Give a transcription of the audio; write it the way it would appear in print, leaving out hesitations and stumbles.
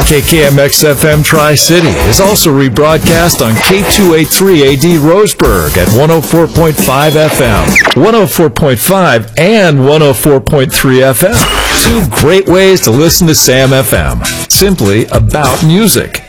KKMX-FM Tri-City is also rebroadcast on K283AD Roseburg at 104.5 FM, 104.5 and 104.3 FM. Two great ways to listen to Sam FM. Simply about music.